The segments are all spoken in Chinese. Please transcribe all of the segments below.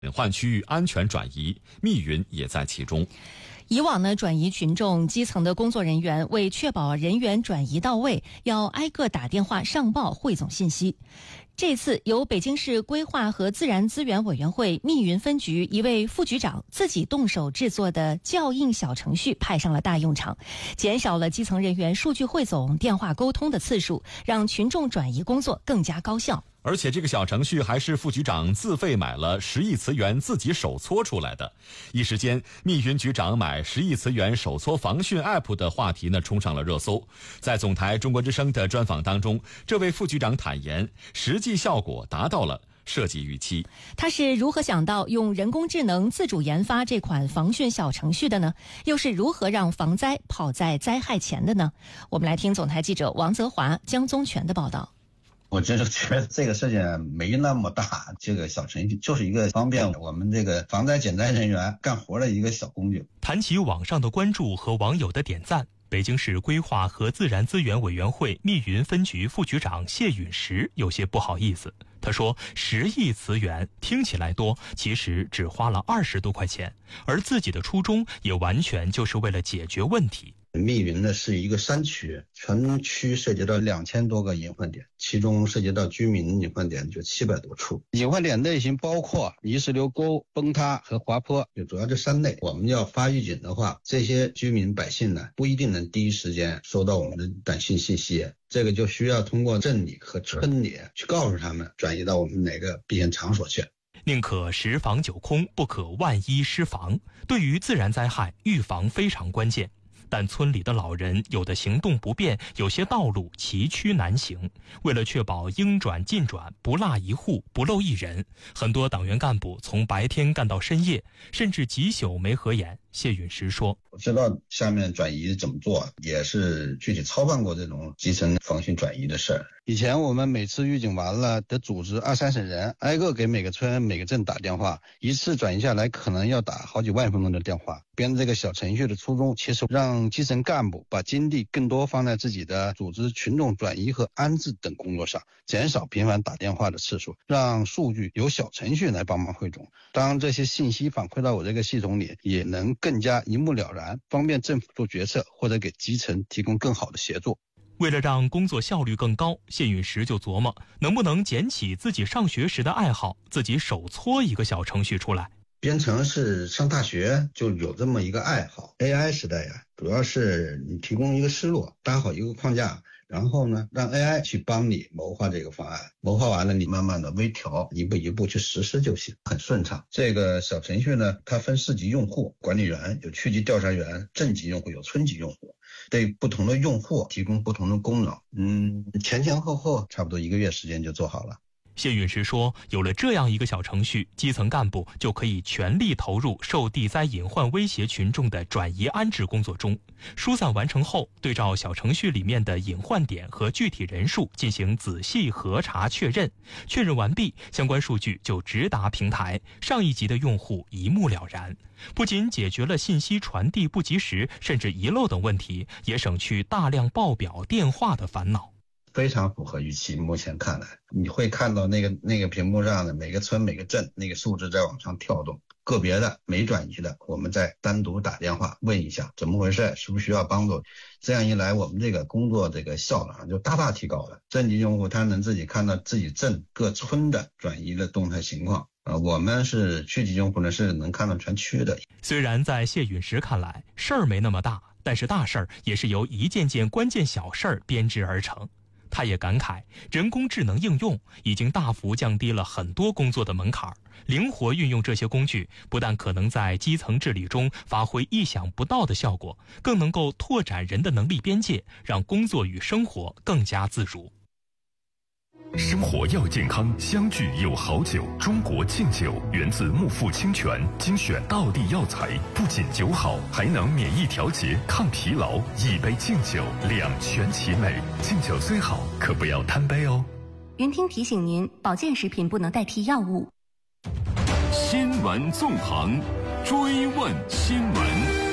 隐患区域安全转移，密云也在其中。 以往呢，转移群众基层的工作人员为确保人员转移到位，要挨个打电话上报汇总信息。这次由北京市规划和自然资源委员会密云分局一位副局长自己动手制作的校印小程序派上了大用场，减少了基层人员数据汇总、电话沟通的次数，让群众转移工作更加高效。 而且这个小程序还是副局长自费买了10亿词元自己手搓出来的。一时间，密云局长买10亿词元手搓防汛 App 的话题呢冲上了热搜。在总台中国之声的专访当中，这位副局长坦言，实际效果达到了设计预期。 他是如何想到用人工智能自主研发这款防汛小程序的呢？又是如何让防灾跑在灾害前的呢？我们来听总台记者王泽华、江宗全的报道。 我就是觉得这个事情没那么大，这个小程序就是一个方便我们这个防灾减灾人员干活的一个小工具。 谈起网上的关注和网友的点赞，北京市规划和自然资源委员会密云分局副局长谢允石有些不好意思。他说10亿词元听起来多，其实只花了20多块钱，而自己的初衷也完全就是为了解决问题。 密云呢是一个山区，全区涉及到2000多个隐患点，其中涉及到居民隐患点就700多处。隐患点类型包括泥石流沟、崩塌和滑坡，就主要这3类。我们要发预警的话，这些居民百姓呢不一定能第一时间收到我们的短信信息，这个就需要通过镇里和村里去告诉他们转移到我们哪个避险场所去。 宁可10防9空，不可万一失防。对于自然灾害，预防非常关键。但村里的老人有的行动不便，有些道路崎岖难行。为了确保应转尽转，不落一户，不漏一人，很多党员干部从白天干到深夜，甚至几宿没合眼。谢允石说， 我知道下面转移怎么做，也是具体操办过这种基层防汛转移的事儿。以前我们每次预警完了得组织20-30人，挨个给每个村每个镇打电话，一次转移下来可能要打好几万分钟的电话。编这个小程序的初衷，其实让基层干部把精力更多放在自己的组织群众转移和安置等工作上，减少频繁打电话的次数，让数据由小程序来帮忙汇总。当这些信息反馈到我这个系统里，也能更加一目了然，方便政府做决策或者给基层提供更好的协作。 为了让工作效率更高，谢允石就琢磨能不能捡起自己上学时的爱好，自己手搓一个小程序出来。 编程是上大学就有这么一个爱好。 AI 时代呀，主要是你提供一个思路，搭好一个框架，然后呢让 AI 去帮你谋划这个方案，谋划完了你慢慢的微调，一步一步去实施就行，很顺畅。这个小程序呢，它分4级用户管理员，有区级调查员，镇级用户，有村级用户，对不同的用户提供不同的功能。前后差不多1个月时间就做好了。 谢允石说，有了这样一个小程序，基层干部就可以全力投入受地灾隐患威胁群众的转移安置工作中。疏散完成后，对照小程序里面的隐患点和具体人数进行仔细核查确认，确认完毕，相关数据就直达平台，上一级的用户一目了然。不仅解决了信息传递不及时甚至遗漏等问题，也省去大量报表电话的烦恼。 非常符合预期，目前看来你会看到那个屏幕上的每个村每个镇那个数字在往上跳动，个别的没转移的我们再单独打电话问一下怎么回事，需不需要帮助。这样一来，我们这个工作这个效率就大大提高了。镇级用户他能自己看到自己镇各村的转移的动态情况，我们是区级用户呢是能看到全区的。 虽然在谢允石看来事儿没那么大，但是大事儿也是由一件件关键小事儿编织而成。他也感慨，人工智能应用已经大幅降低了很多工作的门槛，灵活运用这些工具，不但可能在基层治理中发挥意想不到的效果，更能够拓展人的能力边界，让工作与生活更加自如。 生活要健康，相聚有好酒。中国敬酒源自木富清泉，精选道地药材，不仅酒好，还能免疫调节、抗疲劳。一杯敬酒，两全其美。敬酒虽好，可不要贪杯哦。 云听提醒您，保健食品不能代替药物。 新闻纵横，追问新闻。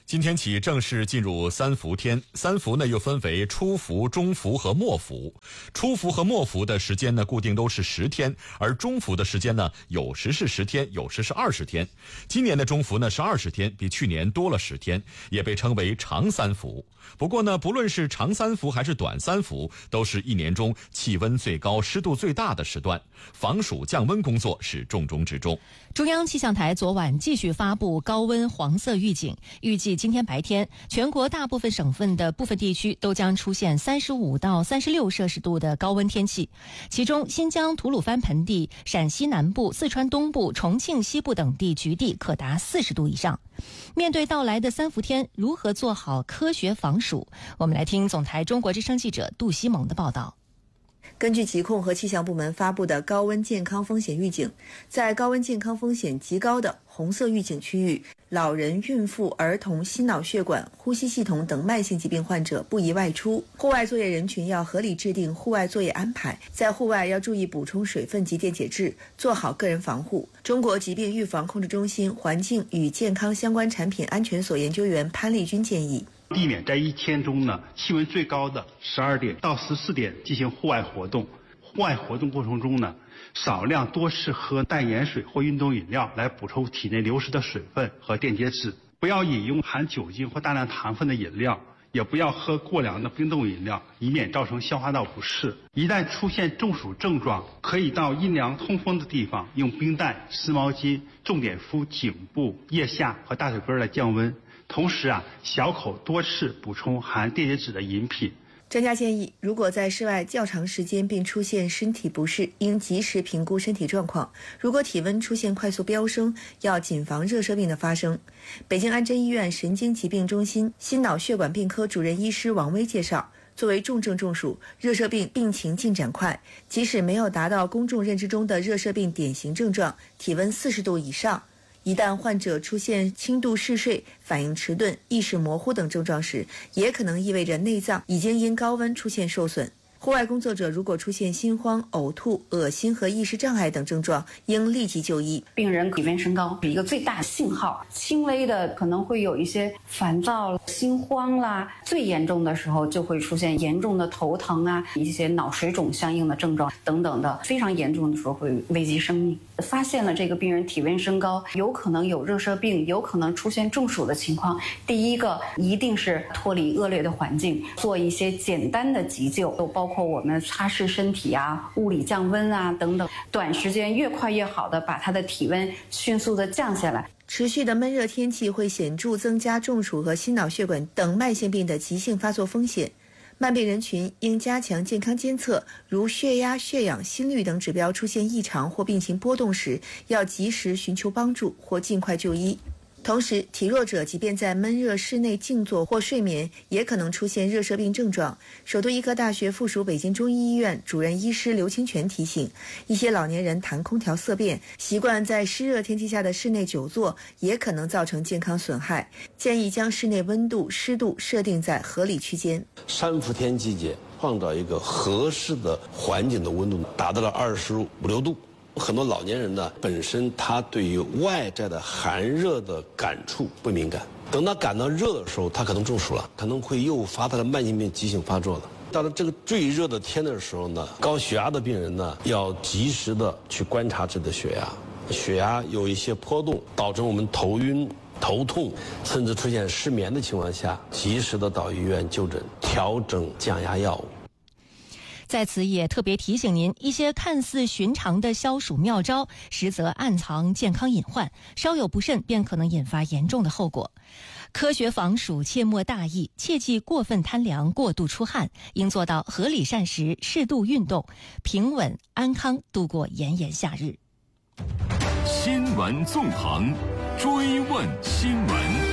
今天起正式进入三伏天，三伏呢又分为初伏、中伏和末伏。初伏和末伏的时间呢固定都是10天，而中伏的时间呢有时是10天，有时是20天。今年的中伏呢是20天，比去年多了10天，也被称为长三伏。不过呢，不论是长三伏还是短三伏，都是一年中气温最高、湿度最大的时段，防暑降温工作是重中之重。 中央气象台昨晚继续发布高温黄色预警，预计今天白天全国大部分省份的部分地区都将出现35到36摄氏度的高温天气，其中新疆吐鲁番盆地、陕西南部、四川东部、重庆西部等地局地可达40度以上。面对到来的三伏天，如何做好科学防暑？我们来听总台中国之声记者杜西蒙的报道。 根据疾控和气象部门发布的高温健康风险预警，在高温健康风险极高的红色预警区域，老人、孕妇、儿童、心脑血管、呼吸系统等慢性疾病患者不宜外出。户外作业人群要合理制定户外作业安排，在户外要注意补充水分及电解质，做好个人防护。中国疾病预防控制中心环境与健康相关产品安全所研究员潘丽君建议， 避免在一天中呢气温最高的12点到14点进行户外活动。户外活动过程中呢，少量多次喝淡盐水或运动饮料来补充体内流失的水分和电解质。不要饮用含酒精或大量糖分的饮料，也不要喝过凉的冰冻饮料，以免造成消化道不适。一旦出现中暑症状，可以到阴凉通风的地方用冰袋、湿毛巾重点敷颈部、腋下和大腿根来降温。同时小口多次补充含电解质的饮品。 专家建议，如果在室外较长时间并出现身体不适，应及时评估身体状况。如果体温出现快速飙升，要谨防热射病的发生。北京安贞医院神经疾病中心心脑血管病科主任医师王威介绍，作为重症中暑，热射病病情进展快，即使没有达到公众认知中的热射病典型症状，体温40度以上，一旦患者出现轻度嗜睡、反应迟钝、意识模糊等症状时，也可能意味着内脏已经因高温出现受损。户外工作者如果出现心慌、呕吐、恶心和意识障碍等症状，应立即就医。 病人体温升高是一个最大的信号，轻微的可能会有一些烦躁、心慌啦，最严重的时候就会出现严重的头疼一些脑水肿相应的症状等等的，非常严重的时候会危及生命。发现了这个病人体温升高，有可能有热射病，有可能出现中暑的情况，第一个一定是脱离恶劣的环境，做一些简单的急救，包括我们擦拭身体物理降温等等，短时间越快越好的把他的体温迅速的降下来。 持续的闷热天气会显著增加中暑和心脑血管等慢性病的急性发作风险。慢病人群应加强健康监测，如血压、血氧、心率等指标出现异常或病情波动时，要及时寻求帮助或尽快就医。同时，体弱者即便在闷热室内静坐或睡眠，也可能出现热射病症状。首都医科大学附属北京中医医院主任医师刘清泉提醒，一些老年人谈空调色变，习惯在湿热天气下的室内久坐，也可能造成健康损害。建议将室内温度、湿度设定在合理区间。 三伏天季节，创造一个合适的环境的温度达到了25、26度。很多老年人呢，本身他对于外在的寒热的感触不敏感，等他感到热的时候，他可能中暑了，可能会诱发他的慢性病急性发作了。到了这个最热的天的时候呢，高血压的病人呢，要及时的去观察自己的血压，血压有一些波动，导致我们头晕、头痛，甚至出现失眠的情况下，及时的到医院就诊，调整降压药物。 在此也特别提醒您，一些看似寻常的消暑妙招，实则暗藏健康隐患，稍有不慎便可能引发严重的后果。科学防暑切莫大意，切忌过分贪凉、过度出汗，应做到合理膳食、适度运动，平稳安康度过炎炎夏日。 新闻纵横，追问新闻。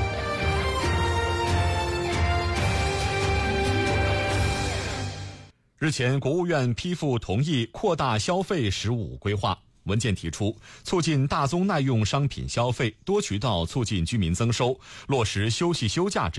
日前，国务院批复同意扩大消费15规划。文件提出，促进大宗耐用商品消费，多渠道促进居民增收，落实休息休假制度。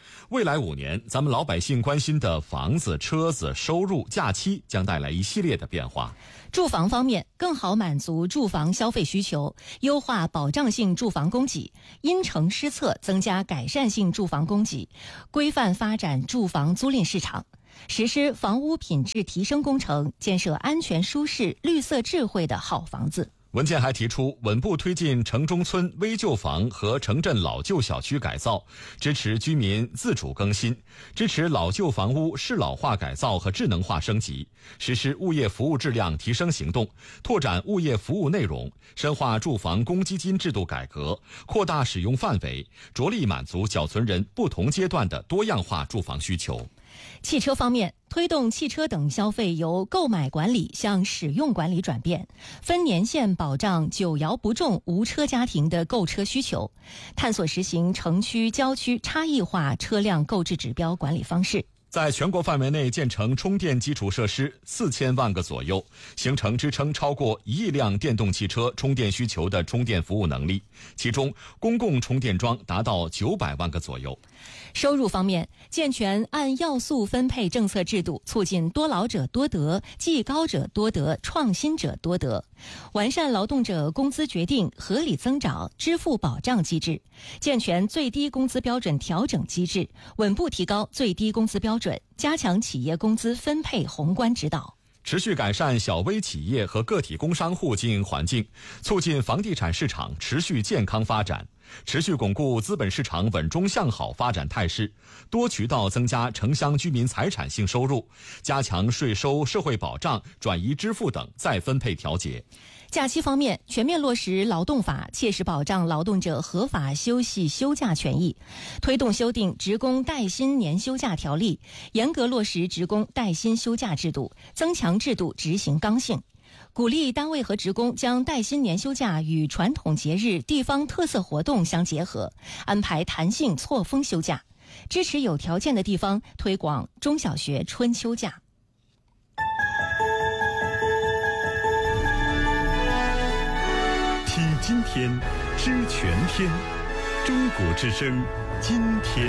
未来5年，咱们老百姓关心的房子、车子、收入、假期将带来一系列的变化。 住房方面，更好满足住房消费需求，优化保障性住房供给，因城施策，增加改善性住房供给，规范发展住房租赁市场，实施房屋品质提升工程，建设安全舒适、绿色智慧的好房子。 文件还提出，稳步推进城中村危旧房和城镇老旧小区改造，支持居民自主更新，支持老旧房屋适老化改造和智能化升级，实施物业服务质量提升行动，拓展物业服务内容，深化住房公积金制度改革，扩大使用范围，着力满足缴存人不同阶段的多样化住房需求。 汽车方面，推动汽车等消费由购买管理向使用管理转变，分年限保障久摇不中无车家庭的购车需求，探索实行城区、郊区差异化车辆购置指标管理方式。 在全国范围内建成充电基础设施4000万个左右，形成支撑超过1亿辆电动汽车充电需求的充电服务能力，其中公共充电桩达到900万个左右。 收入方面，健全按要素分配政策制度，促进多劳者多得、技高者多得、创新者多得，完善劳动者工资决定、合理增长、支付保障机制，健全最低工资标准调整机制，稳步提高最低工资标准，加强企业工资分配宏观指导。 持续改善小微企业和个体工商户经营环境，促进房地产市场持续健康发展，持续巩固资本市场稳中向好发展态势，多渠道增加城乡居民财产性收入，加强税收、社会保障、转移支付等再分配调节。 假期方面，全面落实劳动法，切实保障劳动者合法休息休假权益，推动修订职工带薪年休假条例，严格落实职工带薪休假制度，增强制度执行刚性，鼓励单位和职工将带薪年休假与传统节日、地方特色活动相结合，安排弹性错峰休假，支持有条件的地方推广中小学春秋假。 听今天，知全天。中国之声，今天。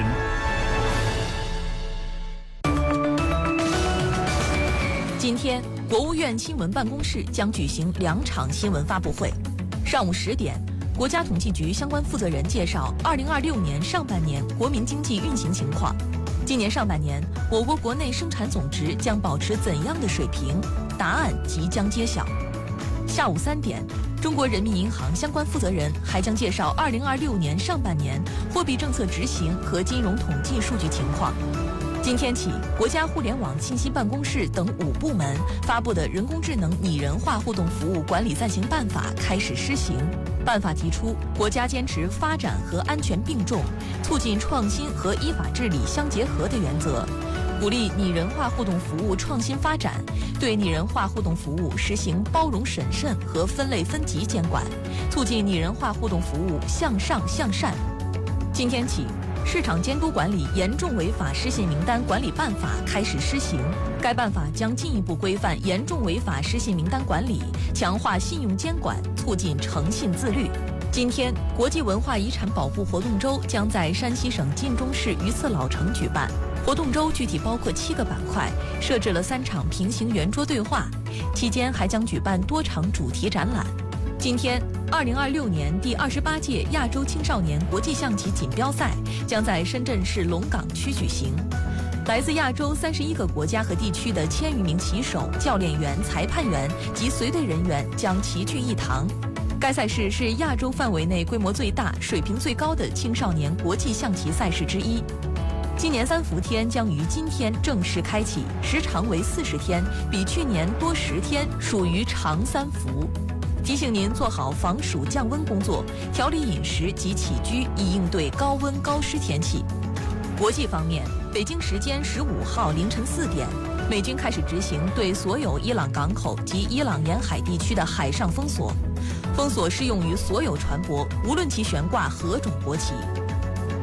今天，国务院新闻办公室将举行2场新闻发布会。上午10点，国家统计局相关负责人介绍2026年上半年国民经济运行情况。今年上半年，我国国内生产总值将保持怎样的水平？答案即将揭晓。下午3点，中国人民银行相关负责人还将介绍2026年上半年货币政策执行和金融统计数据情况。今天起，国家互联网信息办公室等5部门发布的人工智能拟人化互动服务管理暂行办法开始施行。办法提出，国家坚持发展和安全并重，促进创新和依法治理相结合的原则，鼓励拟人化互动服务创新发展，对拟人化互动服务实行包容审慎和分类分级监管，促进拟人化互动服务向上向善。今天起，市场监督管理严重违法失信名单管理办法开始施行。该办法将进一步规范严重违法失信名单管理，强化信用监管，促进诚信自律。今天，国际文化遗产保护活动周将在山西省晋中市榆次老城举办。活动周具体包括7个板块，设置了3场平行圆桌对话，期间还将举办多场主题展览。今天，2026年第28届亚洲青少年国际象棋锦标赛将在深圳市龙岗区举行。来自亚洲31个国家和地区的1000余名棋手、教练员、裁判员及随队人员将齐聚一堂。该赛事是亚洲范围内规模最大、水平最高的青少年国际象棋赛事之一。今年3伏天将于今天正式开启，时长为40天，比去年多10天，属于长3伏。提醒您做好防暑降温工作，调理饮食及起居，以应对高温高湿天气。国际方面，北京时间15号凌晨4点，美军开始执行对所有伊朗港口及伊朗沿海地区的海上封锁，封锁适用于所有船舶，无论其悬挂何种国旗。